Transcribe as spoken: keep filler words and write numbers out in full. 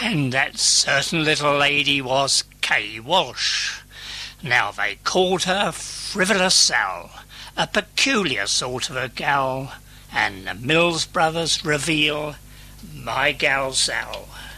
And that certain little lady was Kay Walsh. Now they called her Frivolous Sal, a peculiar sort of a gal, and the Mills brothers reveal My Gal Sal.